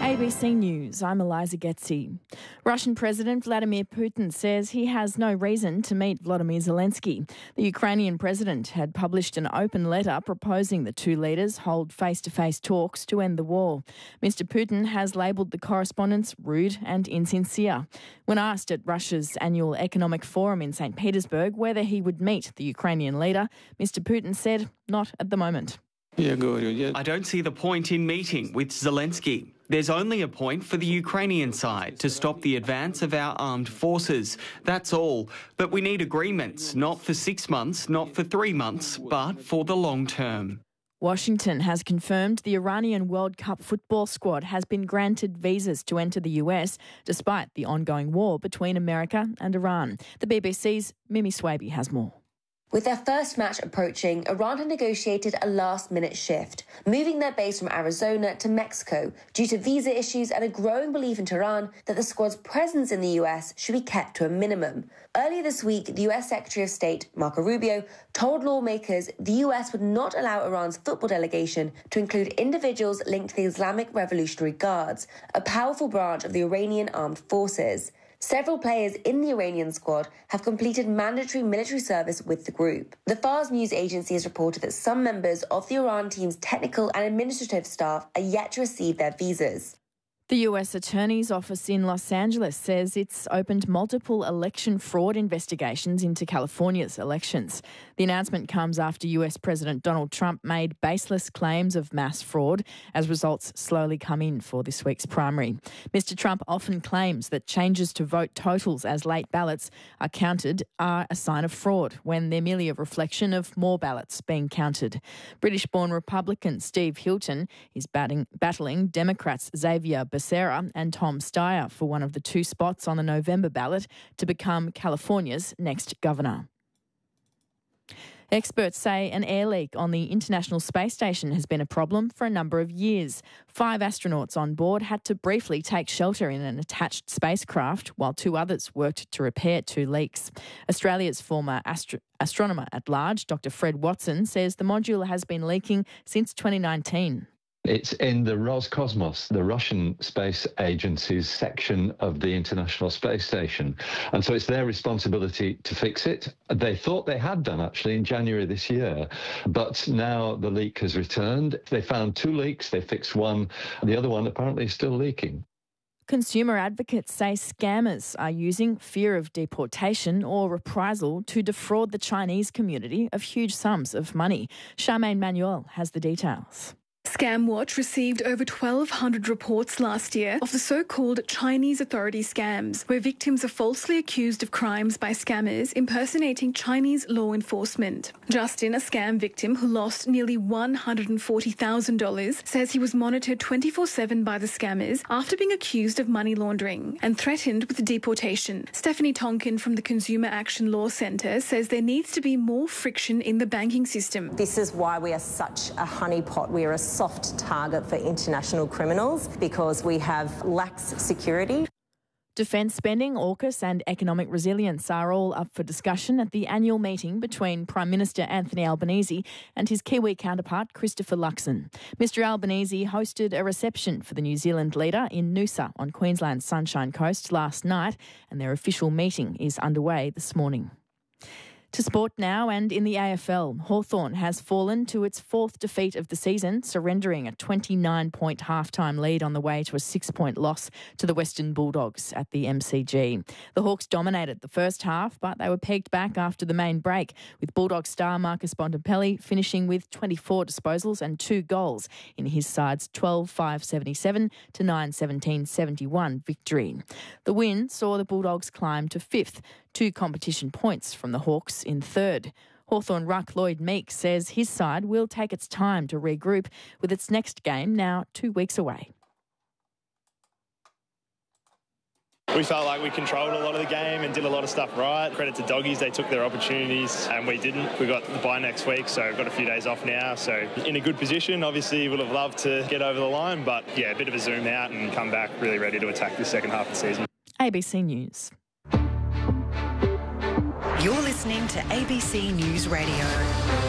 ABC News, I'm Eliza Getzi. Russian President Vladimir Putin says he has no reason to meet Volodymyr Zelensky. The Ukrainian president had published an open letter proposing the two leaders hold face-to-face talks to end the war. Mr. Putin has labelled the correspondence rude and insincere. When asked at Russia's annual economic forum in St. Petersburg whether he would meet the Ukrainian leader, Mr. Putin said, not at the moment. I don't see the point in meeting with Zelensky. There's only a point for the Ukrainian side to stop the advance of our armed forces. That's all. But we need agreements, not for 6 months, not for 3 months, but for the long term. Washington has confirmed the Iranian World Cup football squad has been granted visas to enter the US despite the ongoing war between America and Iran. The BBC's Mimi Swaby has more. With their first match approaching, Iran had negotiated a last-minute shift, moving their base from Arizona to Mexico due to visa issues and a growing belief in Tehran that the squad's presence in the US should be kept to a minimum. Earlier this week, the US Secretary of State, Marco Rubio, told lawmakers the US would not allow Iran's football delegation to include individuals linked to the Islamic Revolutionary Guards, a powerful branch of the Iranian armed forces. Several players in the Iranian squad have completed mandatory military service with the group. The Fars news agency has reported that some members of the Iran team's technical and administrative staff are yet to receive their visas. The US Attorney's Office in Los Angeles says it's opened multiple election fraud investigations into California's elections. The announcement comes after US President Donald Trump made baseless claims of mass fraud as results slowly come in for this week's primary. Mr. Trump often claims that changes to vote totals as late ballots are counted are a sign of fraud when they're merely a reflection of more ballots being counted. British-born Republican Steve Hilton is battling Democrats Xavier Becerra and Tom Steyer for one of the two spots on the November ballot to become California's next governor. Experts say an air leak on the International Space Station has been a problem for a number of years. 5 astronauts on board had to briefly take shelter in an attached spacecraft while 2 others worked to repair 2 leaks. Australia's former astronomer at large, Dr. Fred Watson, says the module has been leaking since 2019. It's in the Roscosmos, the Russian space agency's section of the International Space Station. And so it's their responsibility to fix it. They thought they had done, actually, in January this year. But now the leak has returned. They found 2 leaks. They fixed one. The other one apparently is still leaking. Consumer advocates say scammers are using fear of deportation or reprisal to defraud the Chinese community of huge sums of money. Charmaine Manuel has the details. ScamWatch received over 1,200 reports last year of the so-called Chinese authority scams, where victims are falsely accused of crimes by scammers impersonating Chinese law enforcement. Justin, a scam victim who lost nearly $140,000, says he was monitored 24/7 by the scammers after being accused of money laundering and threatened with deportation. Stephanie Tonkin from the Consumer Action Law Centre says there needs to be more friction in the banking system. This is why we are such a honeypot. We are a soft target for international criminals because we have lax security. Defence spending, AUKUS and economic resilience are all up for discussion at the annual meeting between Prime Minister Anthony Albanese and his Kiwi counterpart Christopher Luxon. Mr Albanese hosted a reception for the New Zealand leader in Noosa on Queensland's Sunshine Coast last night, and their official meeting is underway this morning. To sport now, and in the AFL, Hawthorn has fallen to its 4th defeat of the season, surrendering a 29-point halftime lead on the way to a 6-point loss to the Western Bulldogs at the MCG. The Hawks dominated the first half, but they were pegged back after the main break, with Bulldog star Marcus Bontempelli finishing with 24 disposals and 2 goals in his side's 12-5-77 to 9-17-71 victory. The win saw the Bulldogs climb to 5th, 2 competition points from the Hawks in 3rd. Hawthorn ruck Lloyd Meek says his side will take its time to regroup, with its next game now 2 weeks away. We felt like we controlled a lot of the game and did a lot of stuff right. Credit to Doggies, they took their opportunities and we didn't. We got the bye next week, so we've got a few days off now. So in a good position, obviously would have loved to get over the line, but yeah, a bit of a zoom out and come back really ready to attack the second half of the season. ABC News. You're listening to ABC News Radio.